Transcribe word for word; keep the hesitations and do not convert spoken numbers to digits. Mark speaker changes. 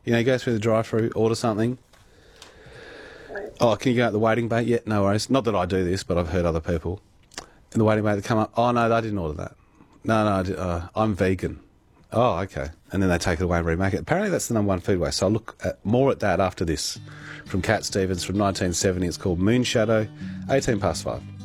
Speaker 1: You know, you go through the drive-through, order something. Oh, can you go out the waiting bay? Yeah, no worries. Not that I do this, but I've heard other people in the waiting bay that come up. Oh no, they didn't order that. No, no, I did, uh, I'm vegan. Oh, okay. And then they take it away and remake it. Apparently that's the number one food waste. So I'll look at more at that after this. From Cat Stevens from nineteen seventy. It's called Moon Shadow, eighteen past five.